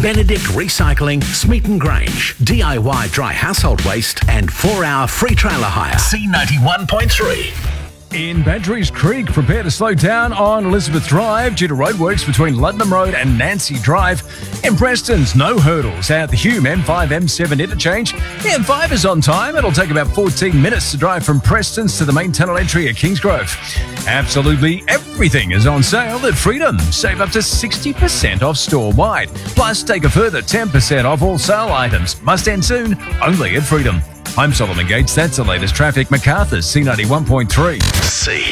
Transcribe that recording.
Benedict Recycling, Smeaton Grange, DIY dry household waste and 4-hour free trailer hire. C91.3. In Badgerys Creek, prepare to slow down on Elizabeth Drive due to roadworks between Luddenham Road and Nancy Drive. In Preston's, no hurdles at the Hume M5-M7 interchange. The M5 is on time. It'll take about 14 minutes to drive from Preston's to the main tunnel entry at Kingsgrove. Absolutely everything is on sale at Freedom. Save up to 60% off store-wide. Plus, take a further 10% off all sale items. Must end soon, only at Freedom. I'm Solomon Gates. That's the latest traffic. MacArthur's C91.3. C.